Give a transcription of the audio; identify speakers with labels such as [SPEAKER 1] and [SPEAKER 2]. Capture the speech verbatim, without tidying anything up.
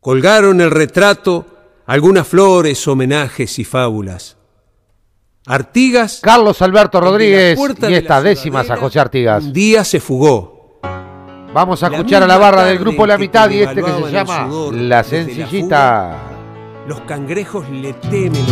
[SPEAKER 1] Colgaron el retrato algunas flores, homenajes y fábulas. Artigas,
[SPEAKER 2] Carlos Alberto Rodríguez y
[SPEAKER 1] de
[SPEAKER 2] estas décimas a José Artigas.
[SPEAKER 1] Un día se fugó.
[SPEAKER 2] Vamos a
[SPEAKER 1] La
[SPEAKER 2] escuchar a la
[SPEAKER 1] misma
[SPEAKER 2] barra del
[SPEAKER 1] tarde
[SPEAKER 2] grupo La
[SPEAKER 1] que
[SPEAKER 2] Mitad
[SPEAKER 1] te
[SPEAKER 2] y este que se
[SPEAKER 1] devaluaban el
[SPEAKER 2] llama
[SPEAKER 1] sudor
[SPEAKER 2] La
[SPEAKER 1] desde la
[SPEAKER 2] Sencillita.
[SPEAKER 1] Los cangrejos le temen